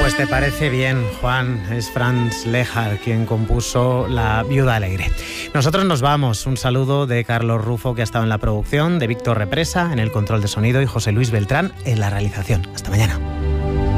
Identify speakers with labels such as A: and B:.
A: Pues te parece bien, Juan. Es Franz Lehár quien compuso La viuda alegre. Nosotros nos vamos. Un saludo de Carlos Rufo, que ha estado en la producción, de Víctor Represa en el control de sonido y José Luis Beltrán en la realización. Hasta mañana.